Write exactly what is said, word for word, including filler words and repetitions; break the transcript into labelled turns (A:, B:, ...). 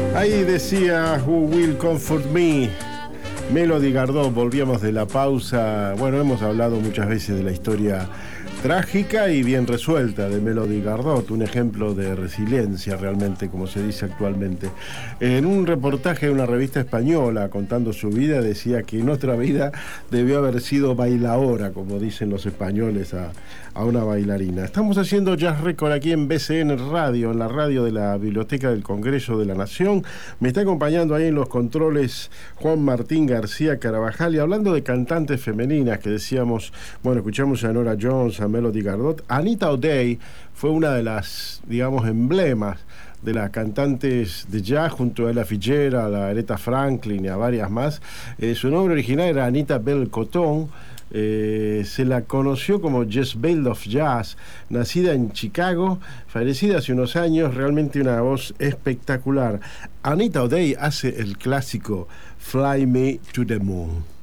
A: Ahí decía Who Will Comfort Me, Melody Gardot. Volvíamos de la pausa. Bueno, hemos hablado muchas veces de la historia trágica y bien resuelta de Melody Gardot, un ejemplo de resiliencia realmente, como se dice actualmente. En un reportaje de una revista española contando su vida, decía que en otra vida debió haber sido bailaora, como dicen los españoles a, a una bailarina. Estamos haciendo Jazz Record aquí en B C N Radio, en la radio de la Biblioteca del Congreso de la Nación. Me está acompañando ahí en los controles Juan Martín García Carabajal, y hablando de cantantes femeninas que decíamos, bueno, escuchamos a Norah Jones, a Melody Gardot. Anita O'Day fue una de las, digamos, emblemas de las cantantes de jazz, junto a Ella Fitzgerald, a Aretha Franklin y a varias más. Eh, su nombre original era Anita Bell Cotton. Eh, se la conoció como Jezebel of Jazz, nacida en Chicago, fallecida hace unos años, realmente una voz espectacular. Anita O'Day hace el clásico Fly Me to the Moon.